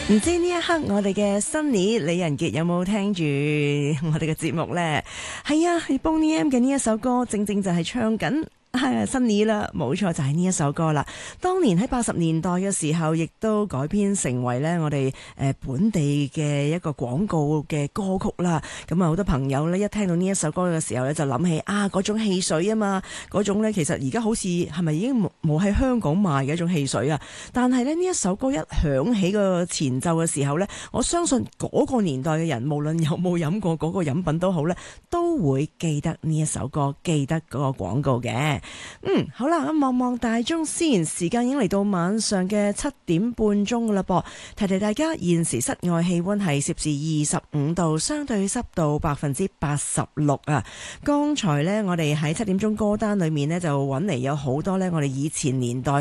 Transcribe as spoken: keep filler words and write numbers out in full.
唔知呢一刻我哋嘅 Sunny 李仁傑有冇聽住我哋嘅節目呢？係啊，Boney M 嘅呢一首歌正正就係唱緊係 Sunny 啦，冇錯就係呢一首歌啦。當年喺八十年代嘅時候，亦都改編成為呢我哋誒本地嘅一個廣告嘅歌曲啦。咁啊，好多朋友呢一聽到呢一首歌嘅時候呢，就諗起啊嗰種汽水啊嘛，嗰種呢其實而家好似係咪已經冇冇喺香港賣嘅一種汽水啊？但係呢呢一首歌一響起個前奏嘅時候呢，我相信嗰個年代嘅人，無論有冇飲過嗰個飲品都好呢，都會記得呢一首歌，記得嗰個廣告嘅。嗯，好啦，咁望望大鐘先，時間已經嚟到晚上嘅七點半鐘噶啦噃。提提大家，現時室外氣溫係攝氏二十五度，相對濕度百分之八十六啊。剛才呢，我哋喺七點鐘歌單裏面呢，就揾嚟有好多呢，我哋以前年代